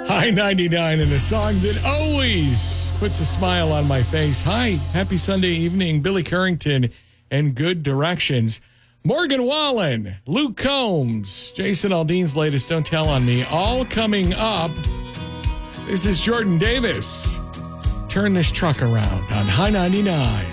High 99 and a song that always puts a smile on my face. Hi, happy Sunday evening. Billy Currington and Good Directions. Morgan Wallen, Luke Combs, Jason Aldean's latest Don't Tell on Me, all coming up. This is Jordan Davis. Turn this truck around on High 99.